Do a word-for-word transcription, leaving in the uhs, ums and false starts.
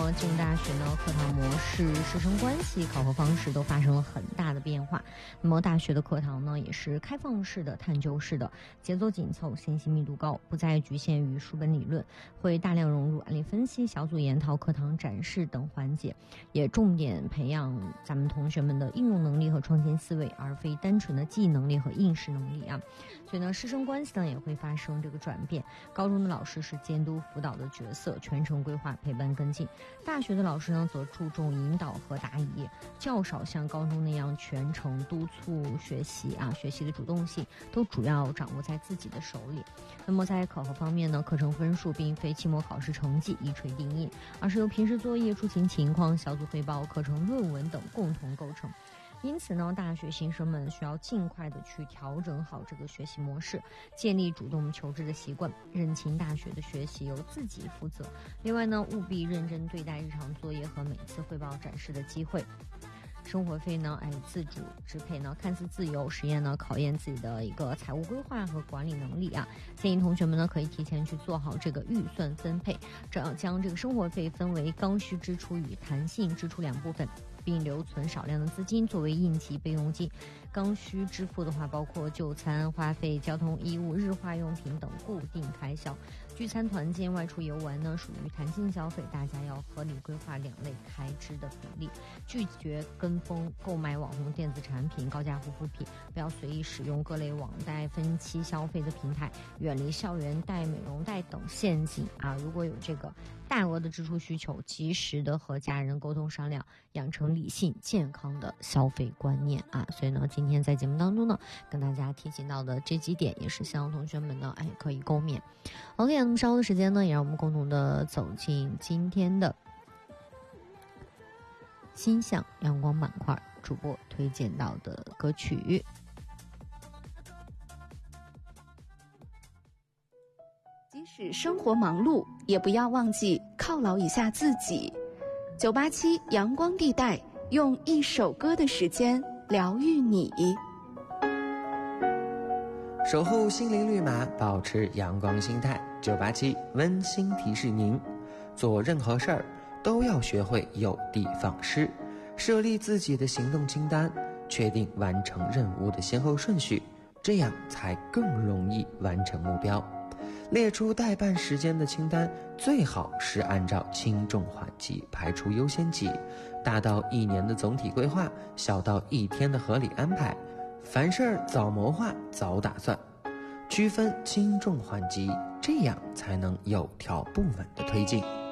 呢，进入大学呢，课堂模式、师生关系、考核方式都发生了很大的变化。那么大学的课堂呢，也是开放式的、探究式的，节奏紧凑，信息密度高，不再局限于书本理论，会大量融入案例分析、小组研讨、课堂展示等环节，也重点培养咱们同学们的应用能力和创新思维，而非单纯的记忆能力和应试能力啊。所以呢，师生关系呢也会发生这个转变。高中的老师是监督辅导的角色，全程规划、陪伴跟进；大学的老师呢则注重引导和答疑，较少像高中那样全程督促学习啊，学习的主动性都主要掌握在自己的手里。那么在考核方面呢，课程分数并非期末考试成绩一锤定音，而是由平时作业、出勤情况、小组汇报、课程论文等共同构成。因此呢，大学新生们需要尽快的去调整好这个学习模式，建立主动求知的习惯，认清大学的学习由自己负责。另外呢，务必认真对待日常作业和每次汇报展示的机会。生活费呢，哎，自主支配呢，看似自由，实验呢，考验自己的一个财务规划和管理能力啊。建议同学们呢，可以提前去做好这个预算分配，这样将这个生活费分为刚需支出与弹性支出两部分，并留存少量的资金作为应急备用金。刚需支付的话，包括就餐、花费、交通、衣物、日化用品等固定开销。聚餐、团建、外出游玩呢，属于弹性消费，大家要合理规划两类开支的比例，拒绝跟风购买网红电子产品、高价护肤品，不要随意使用各类网贷分期消费的平台，远离校园贷、美容贷等陷阱啊！如果有这个大额的支出需求，及时的和家人沟通商量，养成理性健康的消费观念啊！所以呢，今天在节目当中呢，跟大家提醒到的这几点，也是希望同学们呢，哎，可以共勉。OK， 那么稍后的时间呢，也让我们共同的走进今天的心向阳光板块，主播推荐到的歌曲。 即使生活忙碌，也不要忘记犒劳一下自己。九八七阳光地带，用一首歌的时间疗愈你。 守护心灵绿码，保持阳光心态。九八七温馨提示您，做任何事儿都要学会有的放矢，设立自己的行动清单，确定完成任务的先后顺序，这样才更容易完成目标。列出待办时间的清单，最好是按照轻重缓急排出优先级，大到一年的总体规划，小到一天的合理安排。凡事早谋划，早打算，区分轻重缓急，这样才能有条不紊的推进。